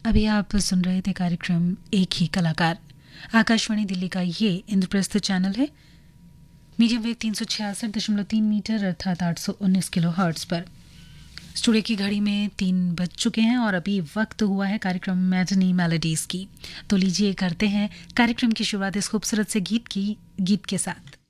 अभी आप सुन रहे थे कार्यक्रम एक ही कलाकार। आकाशवाणी दिल्ली का ये इंद्रप्रस्थ चैनल है, मीडियम वेव 366.3 मीटर अर्थात 819 किलो हर्ट्ज पर। स्टूडियो की घड़ी में 3 बज चुके हैं और अभी वक्त हुआ है कार्यक्रम मैटिनी मेलोडीज की। तो लीजिए करते हैं कार्यक्रम की शुरुआत इस खूबसूरत से गीत के साथ।